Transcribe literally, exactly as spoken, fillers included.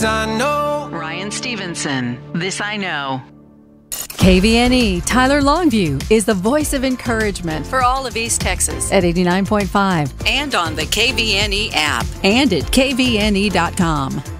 This I know. Ryan Stevenson, This I Know. K V N E Tyler Longview is the voice of encouragement for all of East Texas at eighty-nine point five And on the K V N E app. and at K V N E dot com.